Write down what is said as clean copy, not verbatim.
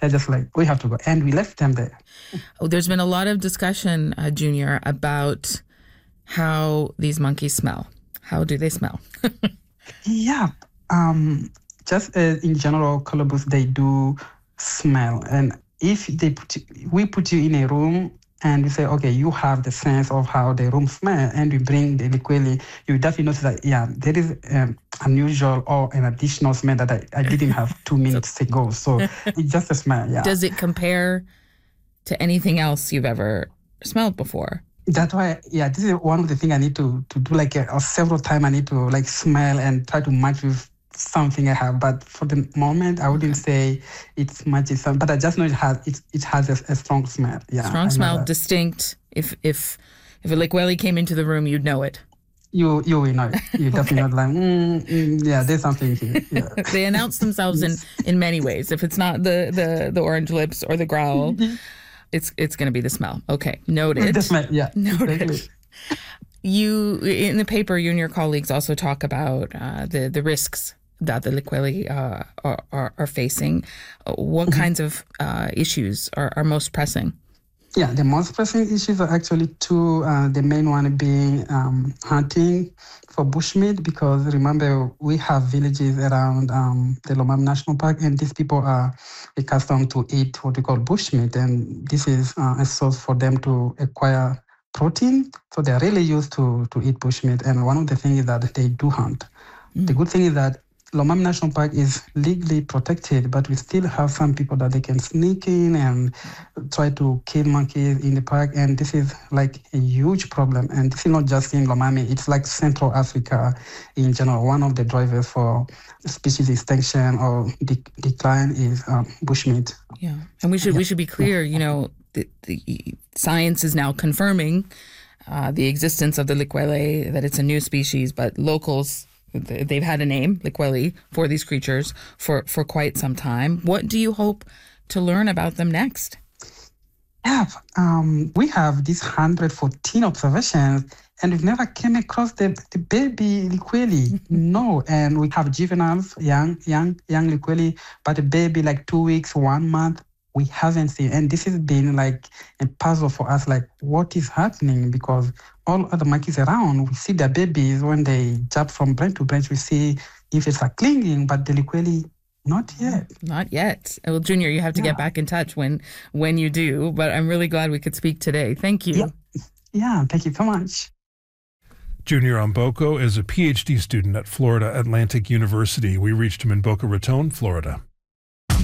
they're just like, we have to go. And we left them there. Oh, there's been a lot of discussion, Junior, about how these monkeys smell. How do they smell? Yeah. Just in general, colobus, they do smell. And if we put you in a room and we say, okay, you have the sense of how the room smells, and we bring the liquili, you definitely notice that, yeah, there is unusual or an additional smell that I didn't have 2 minutes ago. So it's just a smell, yeah. Does it compare to anything else you've ever smelled before? That's why, yeah, this is one of the things I need to do, like several times I need to like smell and try to match with something I have. But for the moment, I wouldn't say it's much, but I just know it has a strong smell. Yeah, strong smell, distinct. If a liquili came into the room, you'd know it. You will know it. You definitely not like, yeah, there's something here. Yeah. They announce themselves in many ways. If it's not the orange lips or the growl, it's going to be the smell. Okay, noted. The smell, yeah. Noted. Exactly. You, in the paper, you and your colleagues also talk about the risks that the liquili are facing. What kinds of issues are most pressing? Yeah, the most pressing issues are actually two. The main one being hunting for bushmeat, because remember, we have villages around the Lomami National Park, and these people are accustomed to eat what we call bushmeat, and this is a source for them to acquire protein. So they're really used to eat bushmeat, and one of the things is that they do hunt. The good thing is that Lomami National Park is legally protected, but we still have some people that they can sneak in and try to kill monkeys in the park. And this is like a huge problem. And this is not just in Lomami, it's like Central Africa in general. One of the drivers for species extinction or decline is bushmeat. Yeah, and we should be clear, you know, the science is now confirming the existence of the liquili, that it's a new species, but locals, they've had a name, liquili, for these creatures for quite some time. What do you hope to learn about them next? Yeah, we have these 114 observations, and we've never came across the baby liquili. No, and we have juveniles, young liquili, but a baby like 2 weeks, 1 month, we haven't seen. And this has been like a puzzle for us, like what is happening? Because all other monkeys around, we see their babies when they jump from branch to branch, we see infants are clinging, but the liquili, not yet. Not yet. Well, Junior, you have to get back in touch when you do, but I'm really glad we could speak today. Thank you. Yeah, thank you so much. Junior Omboko is a PhD student at Florida Atlantic University. We reached him in Boca Raton, Florida.